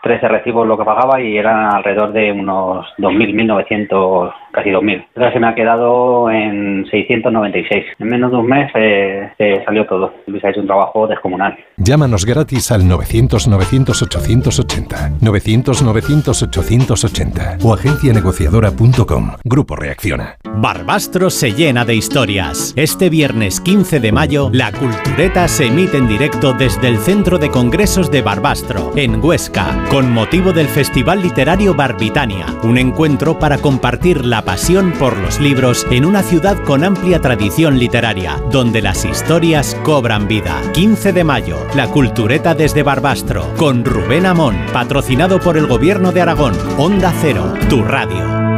13 recibos lo que pagaba y eran alrededor de unos 2.000, 1.900, casi 2.000. Entonces se me ha quedado en 696. En menos de un mes se salió todo. Luis ha hecho un trabajo descomunal. Llámanos gratis al 900-900-880, 900-900-880 o agencianegociadora.com. Grupo Reacciona. Barbastro se llena de historias. Este viernes 15 de mayo, La Cultureta se emite en directo desde el Centro de Congresos de Barbastro, en Huesca, con motivo del Festival Literario Barbitania, un encuentro para compartir la pasión por los libros en una ciudad con amplia tradición literaria, donde las historias cobran vida. 15 de mayo, La Cultureta desde Barbastro, con Rubén Amón, patrocinado por el Gobierno de Aragón. Onda Cero, tu radio.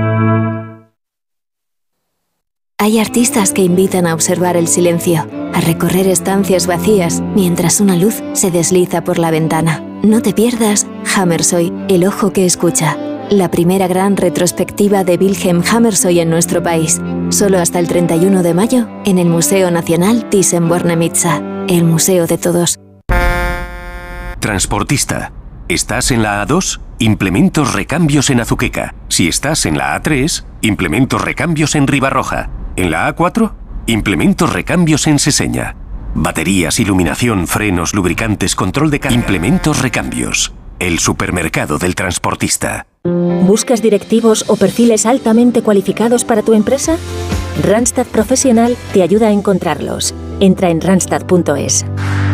Hay artistas que invitan a observar el silencio, a recorrer estancias vacías mientras una luz se desliza por la ventana. No te pierdas Hammershøi, el ojo que escucha. La primera gran retrospectiva de Wilhelm Hammershøi en nuestro país. Solo hasta el 31 de mayo en el Museo Nacional Thyssen-Bornemisza, el museo de todos. Transportista. ¿Estás en la A2? Implementos recambios en Azuqueca. Si estás en la A3, implementos recambios en Ribarroja. En la A4, implementos recambios en Seseña. Baterías, iluminación, frenos, lubricantes, control de carga. Implementos recambios. El supermercado del transportista. ¿Buscas directivos o perfiles altamente cualificados para tu empresa? Randstad Profesional te ayuda a encontrarlos. Entra en randstad.es.